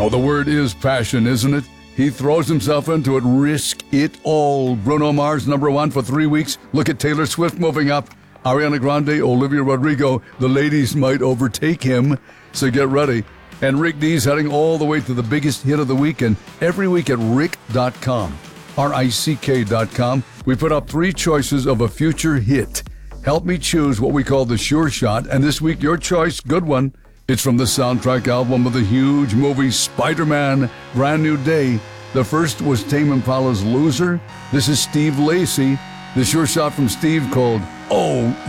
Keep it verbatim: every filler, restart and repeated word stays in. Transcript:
Oh, the word is passion, isn't it? He throws himself into it, risk it all. Bruno Mars, number one for three weeks. Look at Taylor Swift moving up. Ariana Grande, Olivia Rodrigo, the ladies might overtake him, so get ready. And Rick D's heading all the way to the biggest hit of the weekend every week at rick dot com, R I C K dot com. We put up three choices of a future hit. Help me choose what we call the sure shot, and this week your choice, good one. It's from the soundtrack album of the huge movie Spider-Man, Brand New Day. The first was Tame Impala's Loser. This is Steve Lacy. The sure shot from Steve called Oh